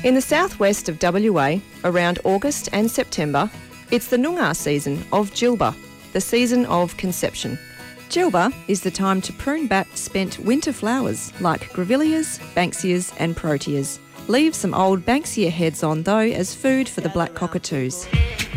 In the southwest of WA, around August and September, it's the Noongar season of Djilba, the season of conception. Djilba is the time to prune back spent winter flowers like grevilleas, banksias and proteas. Leave some old banksia heads on though as food for the black cockatoos.